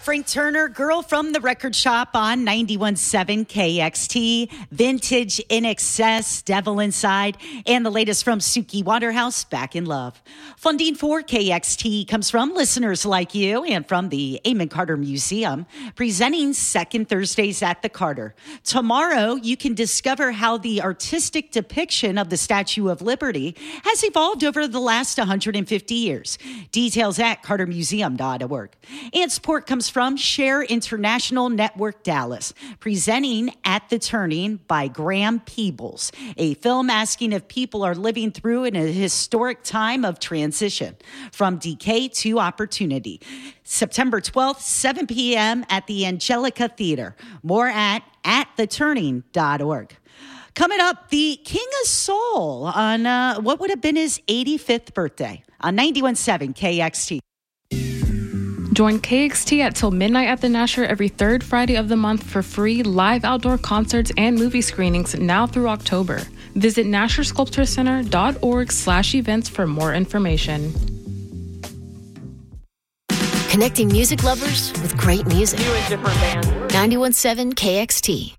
Frank Turner, Girl from the Record Shop on 91.7 KXT, Vintage in Excess, Devil Inside, and the latest from Suki Waterhouse, Back in Love. Funding for KXT comes from listeners like you and from the Amon Carter Museum, presenting Second Thursdays at the Carter. Tomorrow, you can discover how the artistic depiction of the Statue of Liberty has evolved over the last 150 years. Details at cartermuseum.org. And support comes from Share International Network Dallas, presenting At the Turning by Graham Peebles, a film asking if people are living through in a historic time of transition from decay to opportunity. September 12th, 7 p.m. at the Angelica Theater. More at attheturning.org. Coming up, the King of Soul on what would have been his 85th birthday on 91.7 KXT. Join KXT at till midnight at the Nasher every third Friday of the month for free live outdoor concerts and movie screenings now through October. Visit NasherSculptureCenter.org/events for more information. Connecting music lovers with great music. New and different bands. 91.7 KXT.